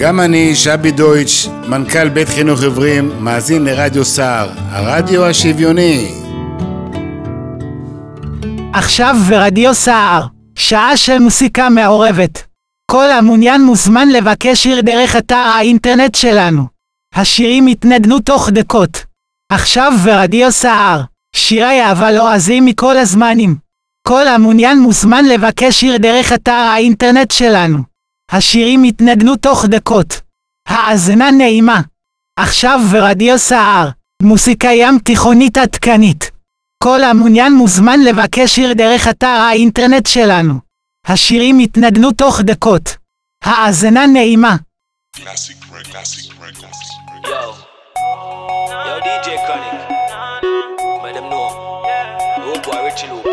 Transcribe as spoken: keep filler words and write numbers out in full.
גם אני, שבי דויטש, מנכ"ל בית חינוך עיוורים, מאזין לרדיו סער, הרדיו השוויוני. עכשיו ברדיו סער, שעה של מוסיקה מעורבת. כל המעוניין מוזמן לבקש שיר דרך אתר האינטרנט שלנו. השירים יתנגנו תוך דקות. עכשיו ברדיו סער, שירי אהבה לועזים מכל הזמנים. כל המעוניין מוזמן לבקש שיר דרך אתר האינטרנט שלנו. השירים יתנגנו תוך דקות. האזנה נעימה. עכשיו ברדיו סער, מוסיקה ים תיכונית עדכנית. כל המעוניין מוזמן לבקש שיר דרך אתר האינטרנט שלנו. השירים יתנגנו תוך דקות. האזנה נעימה. Classic Records. Classic Records. Yo, yo D J Chronic, let them know. Oh boy, Richie Luke.